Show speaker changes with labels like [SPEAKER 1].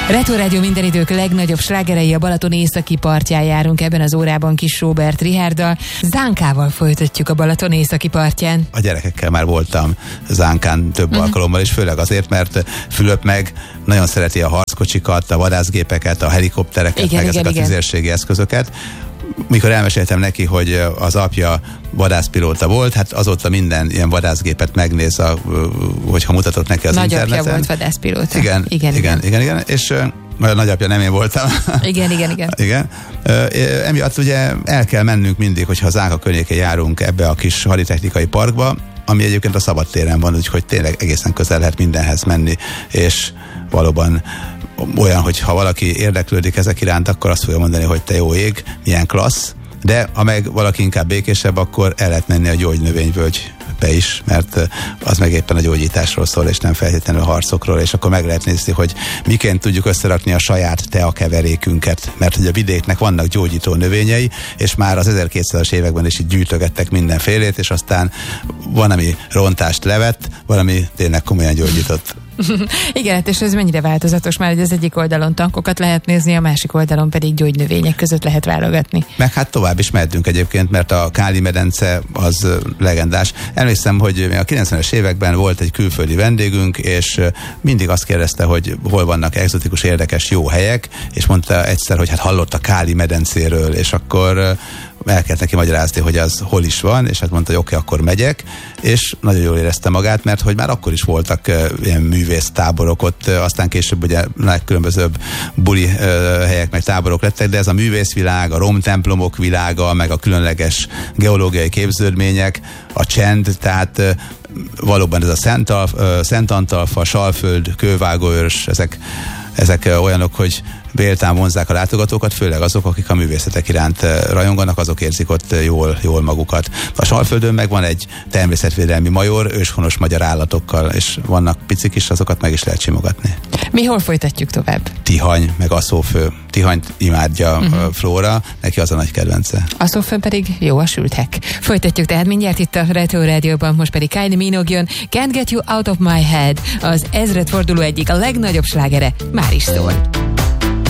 [SPEAKER 1] Retro Rádió minden idők legnagyobb slágerei, a Balaton északi partján járunk ebben az órában Kis Róbert Richárddal. Zánkával folytatjuk a Balaton északi partján.
[SPEAKER 2] A gyerekekkel már voltam Zánkán több alkalommal, és főleg azért, mert Fülöp meg nagyon szereti a harckocsikat, a vadászgépeket, a helikoptereket, meg ezeket a tüzérségi eszközöket. Mikor elmeséltem neki, hogy az apja vadászpilóta volt, hát azóta minden ilyen vadászgépet megnéz, hogyha mutatok neki az interneten.
[SPEAKER 1] Nagyapja volt vadászpilóta.
[SPEAKER 2] Igen. És a nagyapja nem én voltam.
[SPEAKER 1] Igen.
[SPEAKER 2] Emiatt ugye el kell mennünk mindig, hogyha a Zánka környékén járunk ebbe a kis haditechnikai parkba, ami egyébként a szabadtéren van, úgyhogy tényleg egészen közel lehet mindenhez menni, és valóban olyan, hogy ha valaki érdeklődik ezek iránt, akkor azt fogja mondani, hogy te jó ég, milyen klassz, de ha meg valaki inkább békésebb, akkor el lehet menni a gyógynövényvölgybe is, mert az meg éppen a gyógyításról szól, és nem feltétlenül a harcokról, és akkor meg lehet nézni, hogy miként tudjuk összerakni a saját teakeverékünket, mert hogy a vidéknek vannak gyógyító növényei, és már az 1200-as években is így gyűjtögettek mindenfélét, és aztán van, ami rontást levett, valami tényleg komolyan gyógyított.
[SPEAKER 1] Igen, és ez mennyire változatos már, hogy az egyik oldalon tankokat lehet nézni, a másik oldalon pedig gyógynövények között lehet válogatni.
[SPEAKER 2] Meg hát tovább is mehetünk egyébként, mert a Káli medence az legendás. Emlékszem, hogy a 90-es években volt egy külföldi vendégünk, és mindig azt kérdezte, hogy hol vannak egzotikus, érdekes, jó helyek, és mondta egyszer, hogy hát hallott a Káli medencéről, és akkor el kellett neki magyarázni, hogy az hol is van, és hát mondta, hogy oké, akkor megyek, és nagyon jól érezte magát, mert hogy már akkor is voltak ilyen művésztáborok ott, aztán később ugye legkülönbözőbb buli helyek meg táborok lettek, de ez a művészvilág, a romtemplomok világa, meg a különleges geológiai képződmények, a csend, tehát valóban ez a Szent Antalfa, Salföld, Kővágóőrs, ezek olyanok, hogy véltán vonzzák a látogatókat, főleg azok, akik a művészetek iránt rajonganak, azok érzik ott jól magukat. A Salföldön meg van egy természetvédelmi major, őshonos magyar állatokkal, és vannak picik is, azokat meg is lehet simogatni.
[SPEAKER 1] Mi hol folytatjuk tovább?
[SPEAKER 2] Tihany, meg Aszófő. Tihanyt imádja Flóra, neki az a nagy kedvence.
[SPEAKER 1] Aszófőn pedig jó a sülthek. Folytatjuk tehát mindjárt itt a Retro Rádióban, most pedig Kylie Minogue jön, Can't Get You Out of My Head, az ezredforduló egyik a legnagyobb slágere már is szól.